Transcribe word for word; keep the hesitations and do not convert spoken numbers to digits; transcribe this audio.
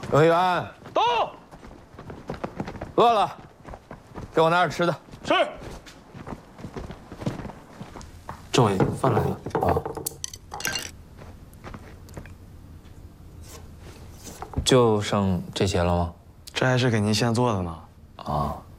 刘议员， 到。 饿了，给我拿点吃的。 是。 政委，饭来了。 啊。 就剩这些了吗？ 这还是给您现做的呢。 啊。